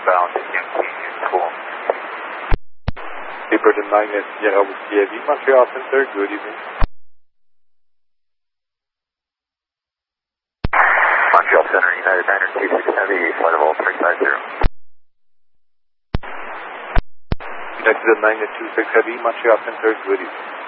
southbound Yankee 12. Burton Magnus, Sierra Whiskey Heavy, Montreal Center, good evening. Montreal Center, United 926 Heavy, flight level 350. United 926 Heavy, Montreal Center, good evening.